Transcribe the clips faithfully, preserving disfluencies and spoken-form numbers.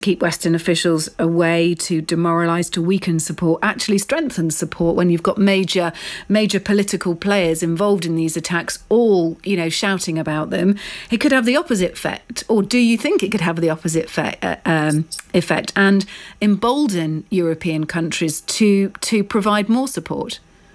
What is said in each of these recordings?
keep Western officials away, to demoralise, to weaken support, actually strengthens support when you've got major major political players involved in these attacks, all, you know, shouting about them. It could have the opposite effect, or do you think it could have the opposite effect, uh, um, effect and embolden European countries to to provide more support?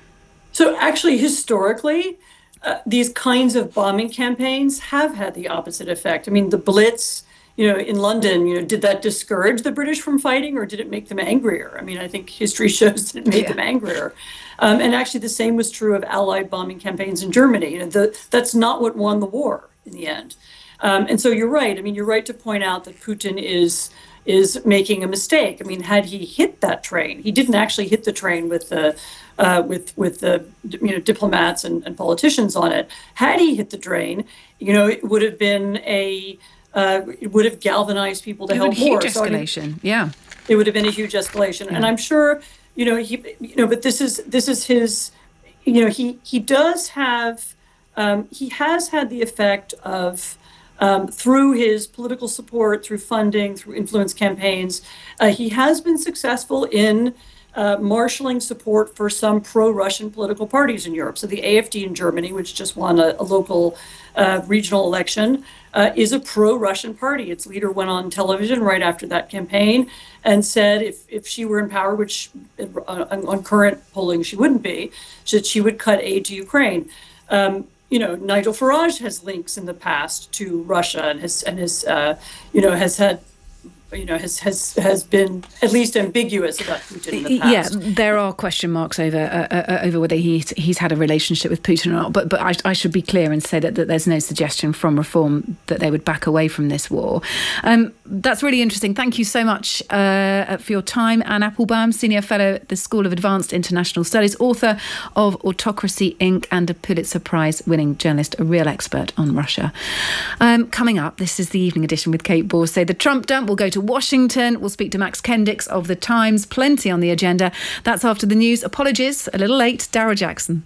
So actually, historically, uh, these kinds of bombing campaigns have had the opposite effect. I mean, the Blitz, you know, in London, you know, did that discourage the British from fighting, or did it make them angrier? I mean, I think history shows that it made yeah. them angrier. Um, and actually, the same was true of Allied bombing campaigns in Germany. You know, the, that's not what won the war in the end. Um, and so you're right. I mean, you're right to point out that Putin is is making a mistake. I mean, had he hit that train, he didn't actually hit the train with the uh, with with the you know diplomats and, and politicians on it. Had he hit the train, you know, it would have been a Uh, it would have galvanized people to it help would more. Huge escalation, so, I mean, yeah. It would have been a huge escalation, yeah. And I'm sure, you know, he, you know, but this is this is his, you know, he he does have, um, he has had the effect of, um, through his political support, through funding, through influence campaigns, uh, he has been successful in Uh, marshalling support for some pro-Russian political parties in Europe. So the A F D in Germany, which just won a, a local uh, regional election, uh, is a pro-Russian party. Its leader went on television right after that campaign and said if, if she were in power, which uh, on current polling she wouldn't be, that she would cut aid to Ukraine. Um, you know, Nigel Farage has links in the past to Russia and has, and has uh, you know, has had you know, has, has has been at least ambiguous about Putin in the past. Yeah, there are question marks over uh, uh, over whether he's, he's had a relationship with Putin or not. But but I, I should be clear and say that, that there's no suggestion from Reform that they would back away from this war. Um, that's really interesting. Thank you so much uh, for your time. Anne Applebaum, Senior Fellow at the School of Advanced International Studies, author of Autocracy, Incorporated, and a Pulitzer Prize-winning journalist, a real expert on Russia. Um, coming up, this is the Evening Edition with Kate Borsay. The Trump dump will go to Washington. We'll speak to Max Kendix of The Times. Plenty on the agenda. That's after the news. Apologies, a little late. Dara Jackson.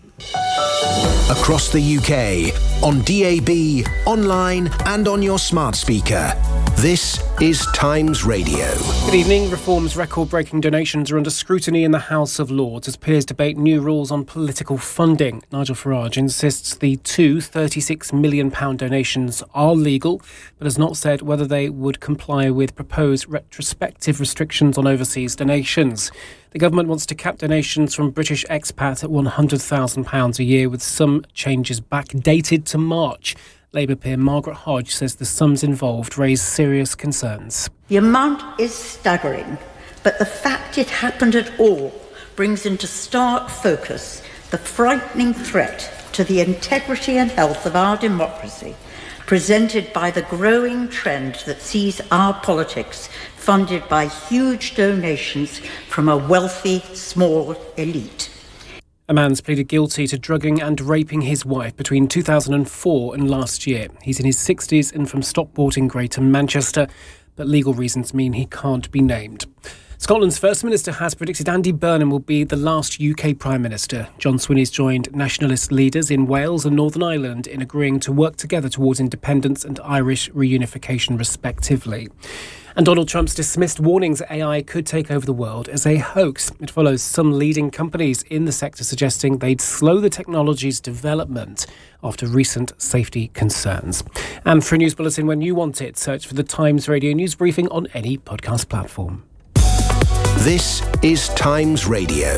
Across the U K, on D A B, online and on your smart speaker. This is Times Radio. Good evening. Reform's record-breaking donations are under scrutiny in the House of Lords as peers debate new rules on political funding. Nigel Farage insists the two thirty-six million pounds donations are legal, but has not said whether they would comply with proposed retrospective restrictions on overseas donations. The government wants to cap donations from British expats at one hundred thousand pounds a year, with some changes backdated to March. Labour peer Margaret Hodge says the sums involved raise serious concerns. The amount is staggering, but the fact it happened at all brings into stark focus the frightening threat to the integrity and health of our democracy, presented by the growing trend that sees our politics funded by huge donations from a wealthy, small elite. A man's pleaded guilty to drugging and raping his wife between two thousand four and last year. He's in his sixties and from Stockport in Greater Manchester, but legal reasons mean he can't be named. Scotland's First Minister has predicted Andy Burnham will be the last U K Prime Minister. John Swinney's joined nationalist leaders in Wales and Northern Ireland in agreeing to work together towards independence and Irish reunification, respectively. And Donald Trump's dismissed warnings that A I could take over the world as a hoax. It follows some leading companies in the sector suggesting they'd slow the technology's development after recent safety concerns. And for a news bulletin when you want it, search for the Times Radio News Briefing on any podcast platform. This is Times Radio.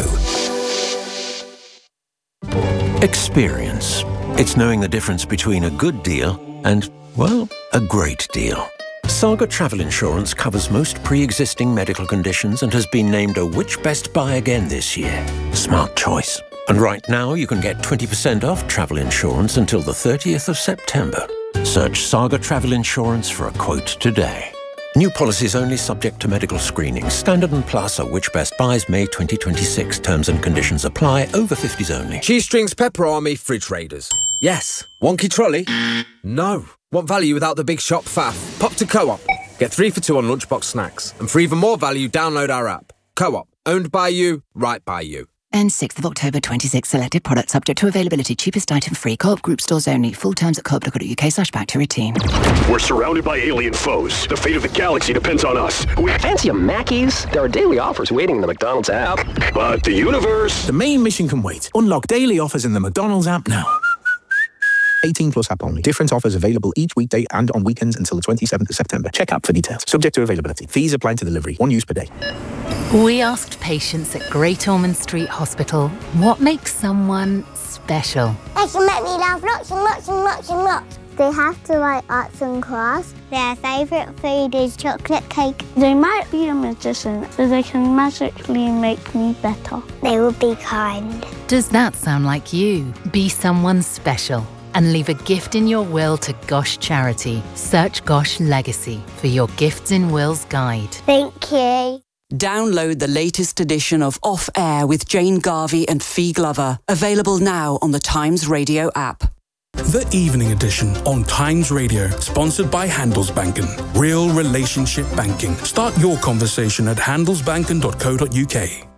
Experience. It's knowing the difference between a good deal and, well, a great deal. Saga Travel Insurance covers most pre-existing medical conditions and has been named a Which Best Buy again this year. Smart choice. And right now you can get twenty percent off travel insurance until the thirtieth of September. Search Saga Travel Insurance for a quote today. New policies only subject to medical screening. Standard and Plus are Which Best Buys May twenty twenty-six. Terms and conditions apply. Over fifties only. Cheese Strings Pepper Army Fridge Raiders. Yes. Wonky trolley? No. Want value without the big shop faff? Pop to Co-op. Get three for two on lunchbox snacks. And for even more value, download our app. Co-op. Owned by you, right by you. Ends sixth of October twenty-six. Selected products subject to availability. Cheapest item free. Co-op group stores only. Full terms at co-op.co.uk slash back to routine. We're surrounded by alien foes. The fate of the galaxy depends on us. We fancy a Mackey's? There are daily offers waiting in the McDonald's app. But the universe... The main mission can wait. Unlock daily offers in the McDonald's app now. eighteen plus app only. Different offers available each weekday and on weekends until the twenty-seventh of September. Check app for details. Subject to availability. Fees apply to delivery. One use per day. We asked patients at Great Ormond Street Hospital what makes someone special. They can make me laugh lots and lots and lots and lots. They have to like arts and crafts. Their favourite food is chocolate cake. They might be a magician, so they can magically make me better. They will be kind. Does that sound like you? Be someone special and leave a gift in your will to Gosh Charity. Search Gosh Legacy for your Gifts in Wills guide. Thank you. Download the latest edition of Off Air with Jane Garvey and Fee Glover. Available now on the Times Radio app. The Evening Edition on Times Radio, sponsored by Handelsbanken. Real relationship banking. Start your conversation at handelsbanken dot co dot uk.